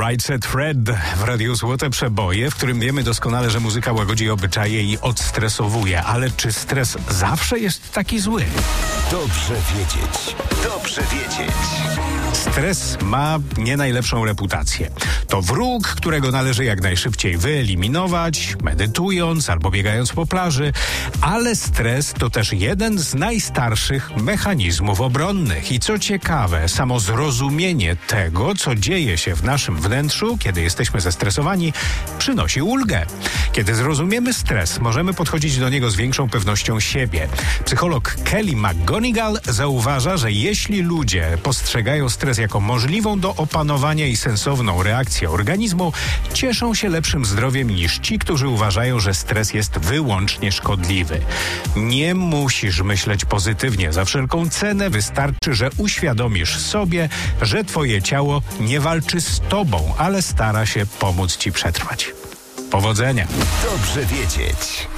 Right Said Fred w Radiu Złote Przeboje, w którym wiemy doskonale, że muzyka łagodzi obyczaje i odstresowuje. Ale czy stres zawsze jest taki zły? Dobrze wiedzieć. Dobrze wiedzieć. Stres ma nie najlepszą reputację. To wróg, którego należy jak najszybciej wyeliminować, medytując albo biegając po plaży, ale stres to też jeden z najstarszych mechanizmów obronnych. I co ciekawe, samo zrozumienie tego, co dzieje się w naszym wnętrzu, kiedy jesteśmy zestresowani, przynosi ulgę. Kiedy zrozumiemy stres, możemy podchodzić do niego z większą pewnością siebie. Psycholog Kelly McGonigal zauważa, że jeśli ludzie postrzegają stres jako możliwą do opanowania i sensowną reakcję organizmu, cieszą się lepszym zdrowiem niż ci, którzy uważają, że stres jest wyłącznie szkodliwy. Nie musisz myśleć pozytywnie za wszelką cenę, wystarczy, że uświadomisz sobie, że twoje ciało nie walczy z tobą, ale stara się pomóc ci przetrwać. Powodzenia! Dobrze wiedzieć.